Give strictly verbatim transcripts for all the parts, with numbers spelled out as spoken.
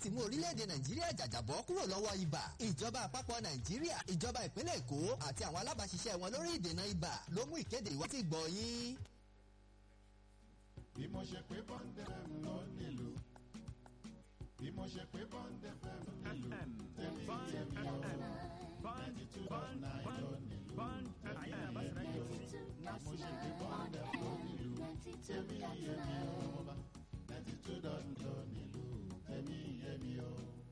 láti mú orílẹ̀-èdè nàìjíríà jàjàbọ́ kúrò lọ́wọ́ ibà. ìjọba àpapọ̀ nàìjíríà ìjọba ìpínlẹ̀ èkó àti àwọn alábàáṣiṣẹ́ wọn lórí ìdènà ibà ló mú ìkéde ìwá tí gbọ́ yín. bí mo ṣe pé bọ́ńdẹ̀ fẹ́m lọ nílùú bí mo ṣe pé bọ́ńdẹ̀ fẹ́m nílùú tẹ̀mí tẹ̀mí ọ̀ ninety two dot nine lọ nílùú tẹ̀mí yẹmi ọ̀ mo ṣe pé bọ́ńdẹ̀ fẹ́m nílùú tẹ̀mí yẹmi ọ̀ ninety two dot nine lọ nílùú tẹ̀mí yẹmi ọ̀.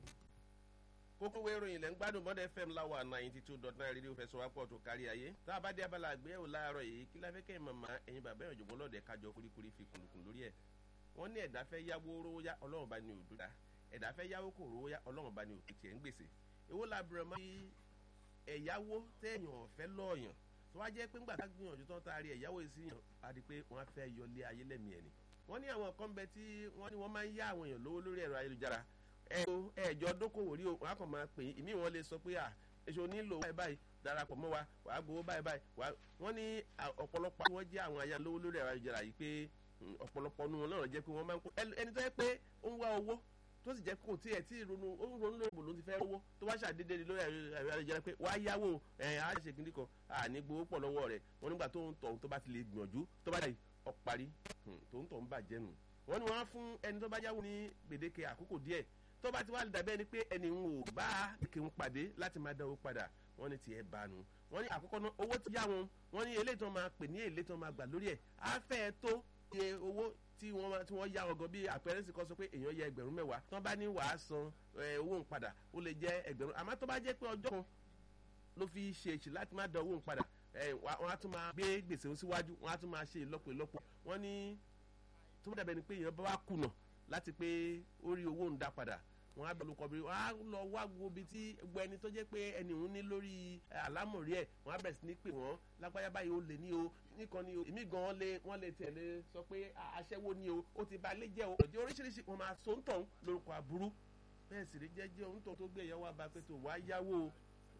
kókó wérò ilẹ̀ ń gbádùn bọ́dẹ̀ fm láwà ninety two dot nine rédíò fẹsọ̀ wá pọ̀ tó kárí ayé tá a bá dé abala àgbéyẹ̀wò láàárọ̀ yìí kí láfẹ́ kẹ́ màmá ẹ̀yin bàbá ẹ̀yìn òjògbọ́n lọ́dẹ̀ kájọ kúríkúrí fi kùnùkùn lórí ẹ̀ wọ́n ní ẹ̀dá fẹ́ yáwó rówó yá ọlọ́run bá ní òdúrà ẹ̀dá fẹ́ yáwó kò rówó yá ọlọ́run bá ní òkìtì ẹ̀ ń gbèsè èwo làbúrò máa fi ẹ̀yáwó téèyàn ọ̀fẹ́ lọ́ọ̀yàn tó wá jẹ́ pé ńgbà tá gbìyànjú tán tá a rí ẹ̀yáwó yìí sí yàn á di pé wọ́n á fẹ́ yọlé ayé lẹ́mìí ẹ̀ ni wọ́n ní àwọn kan bẹ tí wọ́n ní wọ́n máa ń yá àwọn èèyàn lówó lórí ẹ̀rọ ayélujára ẹ̀jọ̀ dókòwò rí o wọ́n á kàn máa pè é ìmí wọn lè sọ pé à èso nílò báyìí báyìí darapọ̀ mọ́ wa wàá gbowó báyìí báyìí wọ́n ní ọ̀pọ̀lọpọ̀ wọ́n jẹ́ àwọn ayánilówó lórí ẹ̀rọ ayélujára yìí pé ọ̀pọ̀lọpọ̀ nu wọn lọ́rọ̀ jẹ́ pé wọ́n máa ń kó ẹni tó yẹ pé ó ń wá owó tó sì jẹ́ kó tí ẹ̀ tí ronú ó ń ronú lórí ìbò ló ti fẹ́ owó tó wá ṣàdédé lórí ẹ̀rọ ayélujára pé wàá yáwó ẹ̀ á ṣe kíndí kan àní gbowó pọ̀ lọ́wọ́ rẹ̀ wọ́n nígbà tó ń tọ̀ tó bá ti lè gbìyànjú tó bá dàí ọ̀parí tó ń tọ̀ ń bàjẹ́ nù wọ́n ní wọ́n á fún ẹni tó bá yáwó ní gbèdéke àkókò díẹ̀ tó bá ti wá dàbí ẹni pé ẹni ń wò bá kí n pàdé láti máa dánwó padà wọ́n ní tiẹ̀ bá nu wọ́n ní àkọ́kọ́ náà owó ti yá wọn wọ́n ní eléyìí tó máa pè ní èlé tó máa gbà lórí ẹ̀ á fẹ́ tó iye owó tí wọ́n tí wọ́n yá wọn gan bí àpẹẹrẹ sì kọ́ sọ pé èèyàn yẹ ẹgbẹ̀rún mẹ́wàá tó bá ní wàá san owó ń padà ó lè jẹ́ ẹgbẹ̀rún àmọ́ tó bá jẹ́ pé ọjọ́ kan ló fi ṣe èsì láti má dán owó ń padà wọ́n á tún máa gbé gbèsè síwájú wọ́n á tún máa ṣe ìlọ́pọ̀ ìlọ́pọ̀ wọ́n ní tó bá dàbẹ̀ ni pé èèyàn bá wá kùnà láti pé ó rí owó ń dá padà wọn á bẹ olùkọ́ bí wọn á lọ wá wo ibi tí gbogbo ẹni tó jẹ́ pé ẹni òun ní lórí àlámọ̀rí ẹ̀ wọn á bẹ̀rẹ̀ sí ní pè wọ́n lágbájá báyìí ó lè ní o nìkan ní o èmi gan lé wọ́n lè tẹ̀lé sọ pé aṣẹ́wó ní o ó ti ba ilé jẹ́ o òjò oríṣiríṣi wọn máa so ń tàn lórúkọ aburú bẹ́ẹ̀ sì rí jẹ́jẹ́ òun tó tó gbé ìyàwó àbá pé tó wàá yáwó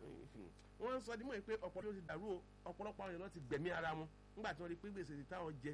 wọ́n ń sọ dímọ̀ pé ọ̀pọ̀lọpọ̀ ti dàrú o ọ̀pọ̀lọpọ̀ àwọn èèyàn ti gbẹ̀mí ara wọn nígbà tí wọ́n rí pé gbèsè táwọn jẹ